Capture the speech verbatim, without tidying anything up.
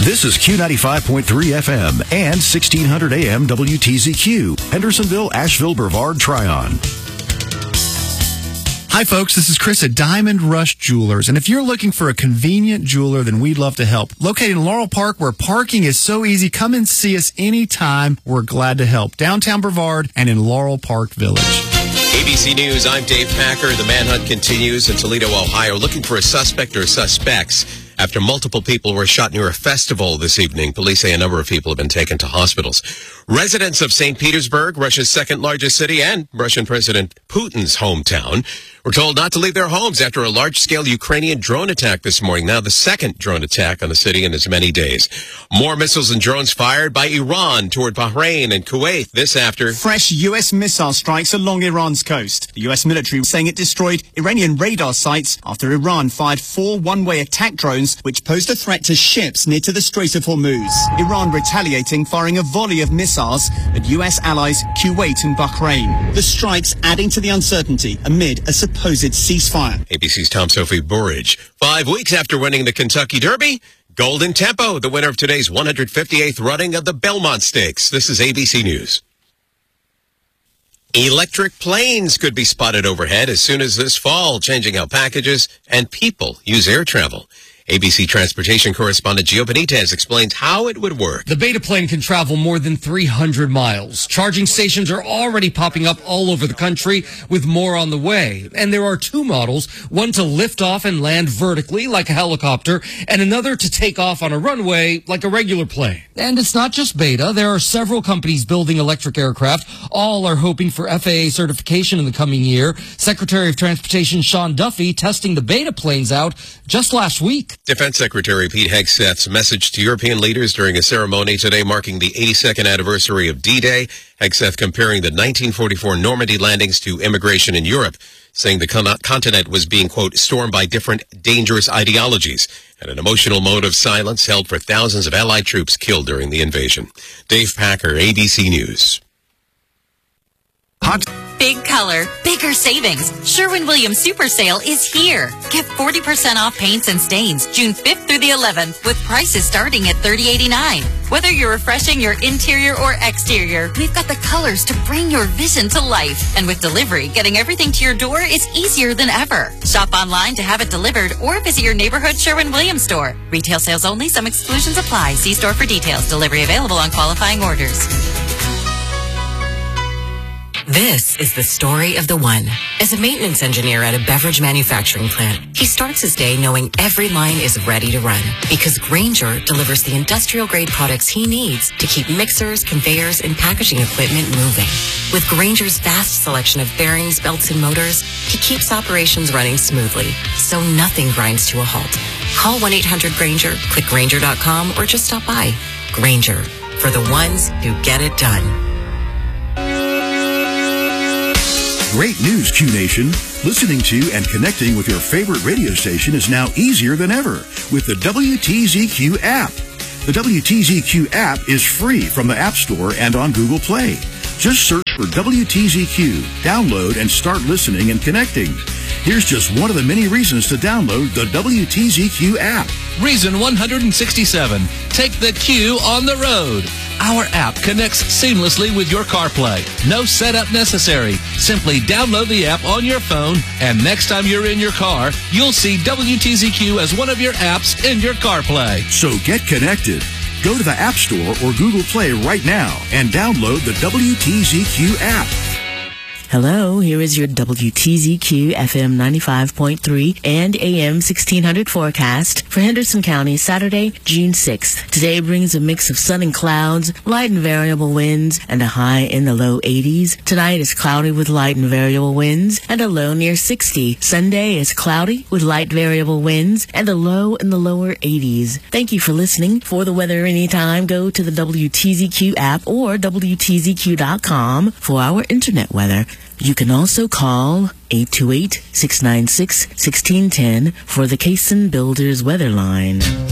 This is Q ninety-five point three F M and sixteen hundred A M W T Z Q, Hendersonville, Asheville, Brevard, Tryon. Hi, folks. This is Chris at Diamond Rush Jewelers. And if you're looking for a convenient jeweler, then we'd love to help. Located in Laurel Park, where parking is so easy, come and see us anytime. We're glad to help. Downtown Brevard and in Laurel Park Village. A B C News, I'm Dave Packer. The manhunt continues in Toledo, Ohio, looking for a suspect or suspects after multiple people were shot near a festival this evening. Police say a number of people have been taken to hospitals. Residents of Saint Petersburg, Russia's second largest city and Russian President Putin's hometown, were told not to leave their homes after a large-scale Ukrainian drone attack this morning. Now the second drone attack on the city in as many days. More missiles and drones fired by Iran toward Bahrain and Kuwait this after fresh U S missile strikes along Iran's coast. The U S military saying it destroyed Iranian radar sites after Iran fired four one-way attack drones which posed a threat to ships near to the Strait of Hormuz. Iran retaliating, firing a volley of missiles at U S allies Kuwait and Bahrain. The strikes adding to the uncertainty amid a supposed ceasefire. A B C's Tom Sophie Burridge. Five weeks after winning the Kentucky Derby, Golden Tempo, the winner of today's one hundred fifty-eighth running of the Belmont Stakes. This is A B C News. Electric planes could be spotted overhead as soon as this fall, changing how packages and people use air travel. A B C transportation correspondent Gio Benitez explains how it would work. The Beta plane can travel more than three hundred miles. Charging stations are already popping up all over the country, with more on the way. And there are two models, one to lift off and land vertically like a helicopter, and another to take off on a runway like a regular plane. And it's not just Beta. There are several companies building electric aircraft. All are hoping for F A A certification in the coming year. Secretary of Transportation Sean Duffy testing the Beta planes out just last week. Defense Secretary Pete Hegseth's message to European leaders during a ceremony today marking the eighty-second anniversary of D-Day. Hegseth comparing the nineteen forty-four Normandy landings to immigration in Europe, saying the con- continent was being, quote, stormed by different dangerous ideologies, and an emotional mode of silence held for thousands of Allied troops killed during the invasion. Dave Packer, A B C News. Hot. Big color, bigger savings. Sherwin-Williams Super Sale is here. Get forty percent off paints and stains June fifth through the eleventh with prices starting at thirty eighty-nine. Whether you're refreshing your interior or exterior, we've got the colors to bring your vision to life. And with delivery, getting everything to your door is easier than ever. Shop online to have it delivered or visit your neighborhood Sherwin-Williams store. Retail sales only. Some exclusions apply. See store for details. Delivery available on qualifying orders. This is the story of the one. As a maintenance engineer at a beverage manufacturing plant, he starts his day knowing every line is ready to run because Grainger delivers the industrial-grade products he needs to keep mixers, conveyors, and packaging equipment moving. With Grainger's vast selection of bearings, belts, and motors, he keeps operations running smoothly, so nothing grinds to a halt. Call one eight hundred Grainger, click Grainger dot com, or just stop by. Grainger, for the ones who get it done. Great news, Q Nation. Listening to and connecting with your favorite radio station is now easier than ever with the W T Z Q app. The W T Z Q app is free from the App Store and on Google Play. Just search for W T Z Q, download, and start listening and connecting. Here's just one of the many reasons to download the W T Z Q app. Reason one hundred sixty-seven. Take the Q on the road. Our app connects seamlessly with your CarPlay. No setup necessary. Simply download the app on your phone, and next time you're in your car, you'll see W T Z Q as one of your apps in your CarPlay. So get connected. Go to the App Store or Google Play right now and download the W T Z Q app. Hello, here is your W T Z Q F M ninety-five point three and A M sixteen hundred forecast for Henderson County, Saturday, June sixth. Today brings a mix of sun and clouds, light and variable winds, and a high in the low eighties. Tonight is cloudy with light and variable winds, and a low near sixty. Sunday is cloudy with light variable winds, and a low in the lower eighties. Thank you for listening. For the weather anytime, go to the W T Z Q app or W T Z Q dot com for our internet weather. You can also call eight two eight, six nine six, one six one zero for the Cason Builders Weather Line.